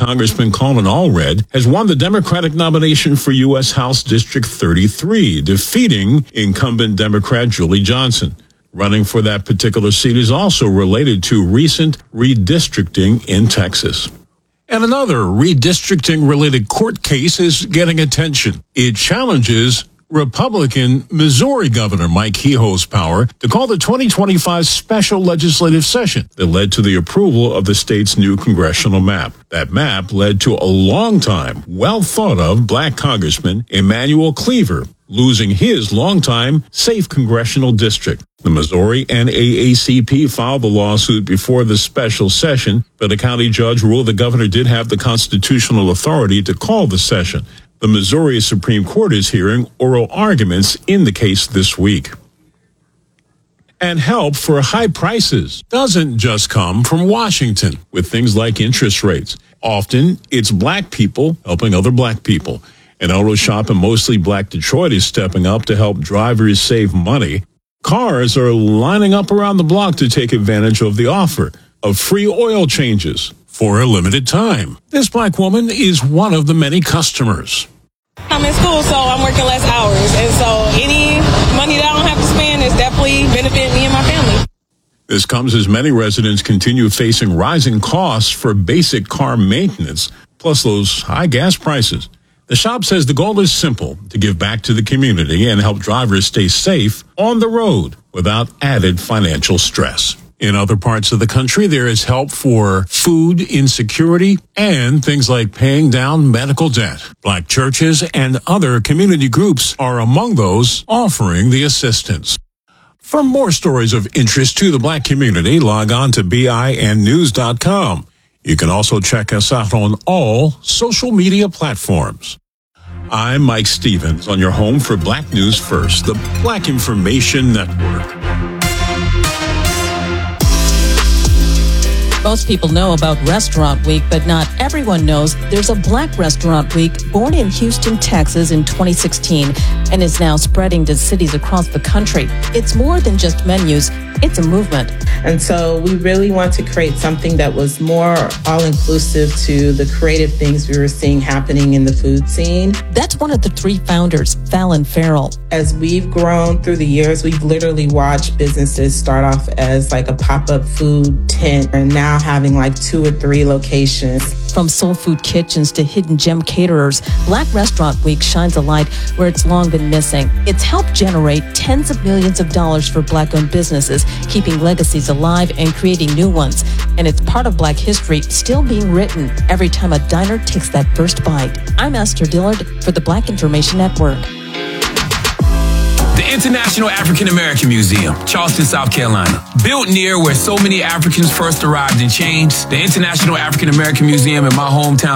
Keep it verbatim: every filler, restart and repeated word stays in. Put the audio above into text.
Congressman Colin Allred has won the Democratic nomination for U S House District thirty-three, defeating incumbent Democrat Julie Johnson. Running for that particular seat is also related to recent redistricting in Texas. And another redistricting-related court case is getting attention. It challenges Republican Missouri Governor Mike Kehoe's power to call the twenty twenty-five special legislative session that led to the approval of the state's new congressional map. That map led to a long-time, well-thought-of black Congressman Emanuel Cleaver losing his longtime safe congressional district. The Missouri N double A C P filed the lawsuit before the special session, but a county judge ruled the governor did have the constitutional authority to call the session. The Missouri Supreme Court is hearing oral arguments in the case this week. And help for high prices doesn't just come from Washington with things like interest rates. Often, it's black people helping other black people. An auto shop in mostly black Detroit is stepping up to help drivers save money. Cars are lining up around the block to take advantage of the offer of free oil changes for a limited time. This black woman is one of the many customers. I'm in school, so I'm working less hours, and so any money that I don't have to spend is definitely benefiting me and my family. This comes as many residents continue facing rising costs for basic car maintenance, plus those high gas prices. The shop says the goal is simple, to give back to the community and help drivers stay safe on the road without added financial stress. In other parts of the country, there is help for food insecurity and things like paying down medical debt. Black churches and other community groups are among those offering the assistance. For more stories of interest to the black community, log on to B I N news dot com. You can also check us out on all social media platforms. I'm Mike Stevens on your home for Black News First, the Black Information Network. Most people know about Restaurant Week, but not everyone knows there's a Black Restaurant Week born in Houston, Texas in twenty sixteen and is now spreading to cities across the country. It's more than just menus. It's a movement. And so we really want to create something that was more all-inclusive to the creative things we were seeing happening in the food scene. That's one of the three founders, Fallon Farrell. As we've grown through the years, we've literally watched businesses start off as like a pop-up food tent and now having like two or three locations. From soul food kitchens to hidden gem caterers, Black Restaurant Week shines a light where it's long been missing. It's helped generate tens of millions of dollars for Black-owned businesses, keeping legacies alive and creating new ones. And it's part of Black history still being written every time a diner takes that first bite. I'm Esther Dillard for the Black Information Network. The International African American Museum, Charleston, South Carolina. Built near where so many Africans first arrived and changed, the International African American Museum in my hometown